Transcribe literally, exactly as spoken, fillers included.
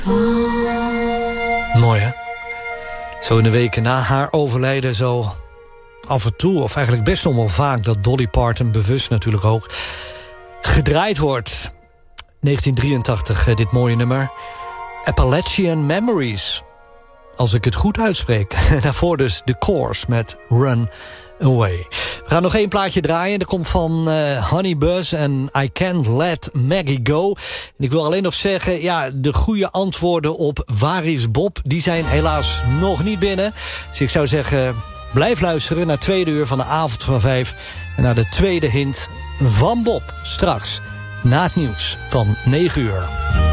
Mooi, hè? Zo in de weken na haar overlijden zo af en toe, of eigenlijk best nog wel vaak, dat Dolly Parton, bewust natuurlijk ook, gedraaid wordt. negentien drieëntachtig, dit mooie nummer. Appalachian Memories. Als ik het goed uitspreek. Daarvoor dus The Course met Run Away. We gaan nog één plaatje draaien. Dat komt van uh, Honey Buzz en I Can't Let Maggie Go. En ik wil alleen nog zeggen, ja, de goede antwoorden op Waar is Bob, die zijn helaas nog niet binnen. Dus ik zou zeggen, blijf luisteren naar het tweede uur van de avond van vijf. En naar de tweede hint van Bob. Straks na het nieuws van negen uur.